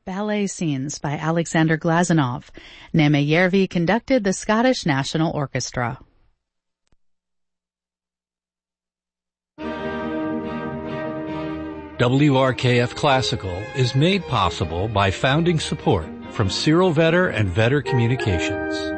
ballet scenes by Alexander Glazunov. Neme Järvi conducted the Scottish National Orchestra. WRKF Classical is made possible by founding support from Cyril Vetter and Vetter Communications.